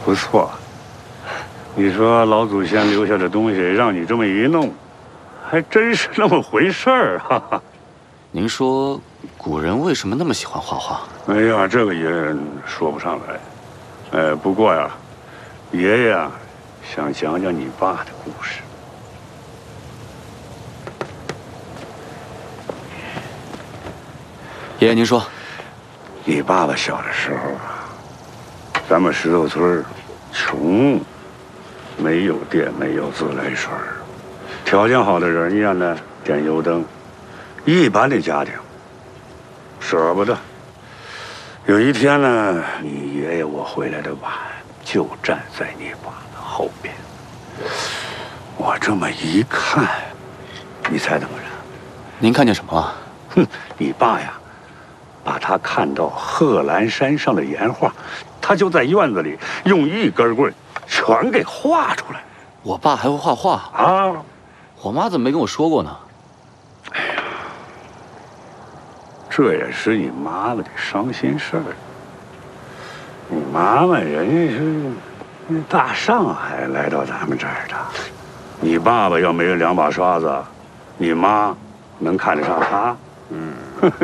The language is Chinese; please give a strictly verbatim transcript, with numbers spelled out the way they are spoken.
不错。你说老祖先留下的东西，让你这么一弄，还真是那么回事儿哈哈。 您说，古人为什么那么喜欢画画？ 哎呀，这个也说不上来。呃，不过呀，爷爷啊，想讲讲你爸的故事。 爷爷，您说， 你爸爸小的时候啊，咱们石头村穷，没有电，没有自来水，条件好的人家呢点油灯，一般的家庭舍不得。有一天呢，你爷爷我回来的晚，就站在你爸的后边。我这么一看，你猜怎么着？ 您看见什么了？ 哼，你爸呀，把他看到贺兰山上的岩画，他就在院子里用一根棍全给画出来。 我爸还会画画啊？ 我妈怎么没跟我说过呢？ 哎呀，这也是你妈妈的伤心事儿。你妈妈人家是大上海来到咱们这儿的，你爸爸要没有两把刷子，你妈能看得上他？嗯。